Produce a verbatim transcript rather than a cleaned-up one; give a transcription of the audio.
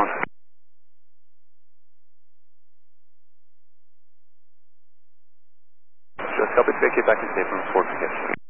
Keystone. Just copy, take it back and stay from Fort Sketch.